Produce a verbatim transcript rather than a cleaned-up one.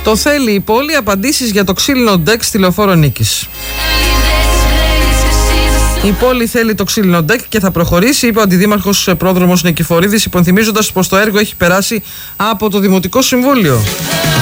Το θέλει η πόλη, απαντήσεις για το ξύλινο ντεκ στη Λεωφόρο Νίκης. Η πόλη θέλει το ξύλινο ντεκ και θα προχωρήσει, είπε ο αντιδήμαρχος πρόδρομος Νικηφορίδης, υπενθυμίζοντας πως το έργο έχει περάσει από το Δημοτικό Συμβούλιο.